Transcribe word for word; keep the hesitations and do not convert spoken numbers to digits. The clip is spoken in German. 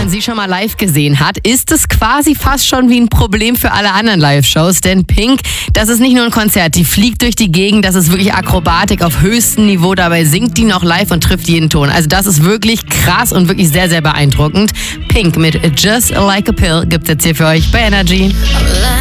man sie schon mal live gesehen hat, ist es quasi fast schon wie ein Problem für alle anderen Live-Shows. Denn Pink, das ist nicht nur ein Konzert, die fliegt durch die Gegend, das ist wirklich Akrobatik auf höchstem Niveau. Dabei singt die noch live und trifft jeden Ton. Also das ist wirklich krass und wirklich sehr, sehr beeindruckend. Pink mit Just Like a Pill gibt's jetzt hier für euch bei Energy.